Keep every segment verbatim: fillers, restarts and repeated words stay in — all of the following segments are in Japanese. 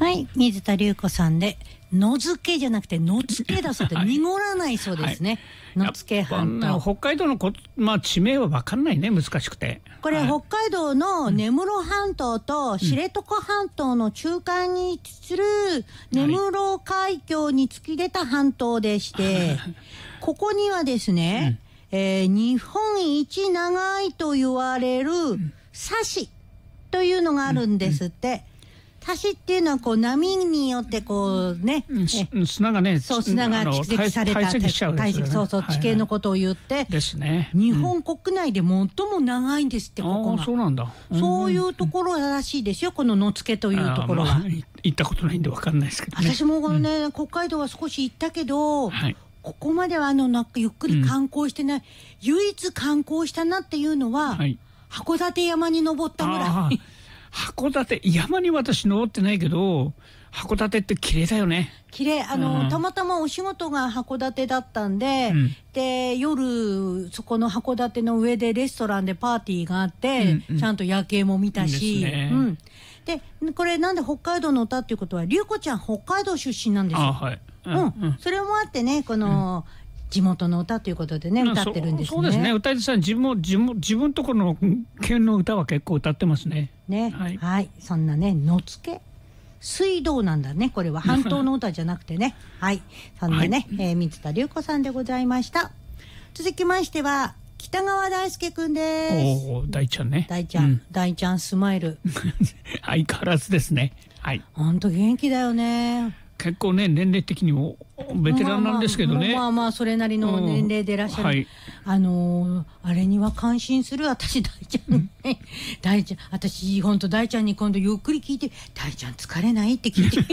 はい、水田龍子さんで野付じゃなくて野付だそうで、はい、濁らないそうですね、はい、野付半島。 北海道のこ、まあ、地名は分かんないね、難しくて。 これ、はい、北海道の根室半島と知床半島の中間に位置する根室海峡に突き出た半島でして、はい、ここにはですね、うん、えー、日本一長いと言われる砂州というのがあるんですって。うんうん、砂州っていうのはこう波によってこうね、 うん、砂がね、 そう砂が蓄積された堆積しちゃうんですよね。 そうそう、地形のことを言って、はいはい、 ですね。 日本国内で最も長いんですって、うん、ここが。 あ、そうなんだ。 そういうところらしいですよ、この野付というところは。まあ、 行ったことないんで分かんないですけどね。 私もね、うん、北海道は少し行ったけど、はい、ここまではあのなんかゆっくり観光してない、うん、唯一観光したなっていうのは、はい、函館山に登ったぐらい。 函館山に私登ってないけど、函館って綺麗だよね。 綺麗、あの、うん、たまたまお仕事が函館だったんで、うん、で夜そこの函館の上でレストランでパーティーがあって、うんうん、ちゃんと夜景も見たし、ね、うん、でこれなんで北海道の歌っていうことは、龍子ちゃん北海道出身なんですよ。 あ、はい、 うんうん、それもあってね、この、うん、地元の歌ということでね、歌ってるんですね。 そうですね。歌い手さん、自分自分自分ところの県の歌は結構歌ってますね。 ね、はい、はい、そんなね、野付水道なんだね、これは半島の歌じゃなくてね。はい、そんなね、はい、えー、水田龍子さんでございました。続きましては北川大輔くんです。 おお、大ちゃんね。 大ちゃん、うん、大ちゃんスマイル。 相変わらずですね。はい。 本当元気だよね。 結構ね、年齢的にもベテランなんですけどね。 まあまあ、まあまあそれなりの年齢でいらっしゃる、はい、あのー、あれには感心する。私大ちゃんね、大ちゃん、私本当大ちゃんに今度ゆっくり聞いて、大ちゃん疲れないって聞いて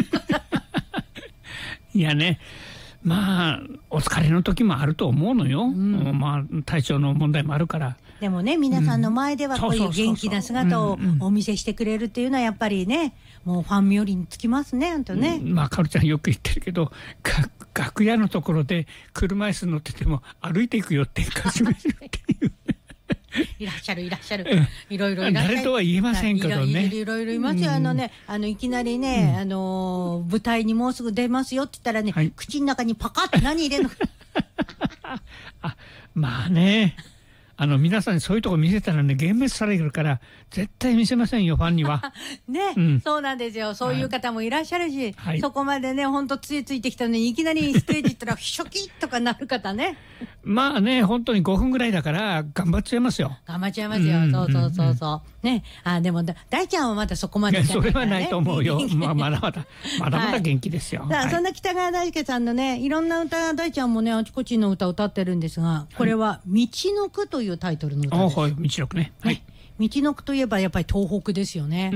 いやね、まあお疲れの時もあると思うのよ、うん、まあ体調の問題もあるから。 でもね、皆さんの前ではこういう元気な姿をお見せしてくれるっていうのはやっぱりね、もうファン冥利につきますね、あんたね。 うん、まあカルちゃんよく言ってるけど、楽屋のところで車椅子乗ってても歩いていくよって始めるっていういらっしゃるいらっしゃる、いろいろいらっしゃる。 誰とは言えませんけどね。 いろいろいますよ。あのね、あのいきなりね、あの舞台にもうすぐ出ますよって言ったらね、口の中にパカッて何入れるのあ、まあね、あの皆さんにそういうとこ見せたらね、幻滅されるから絶対見せませんよ、ファンには。 ね、うん、そうなんですよ。そういう方もいらっしゃるし、はい、そこまでね、本当ついついてきたのにいきなりステージ行ったらショキッとかなる方ね。 まあね、本当にごふんぐらいだから頑張っちゃいますよ。 頑張っちゃいますよ。そうそうそうそう。ね、あ、でも大ちゃんはまだそこまで、 ね、それはないと思うよ。まあまだまだまだまだ元気ですよ。 はい、そんな北川大輔さんのね、いろんな歌、大ちゃんもね、あちこちの歌を歌ってるんですが、これは道のくというタイトルの歌です。 あ、はい、道のくね。はい。 道のくといえばやっぱり東北ですよね。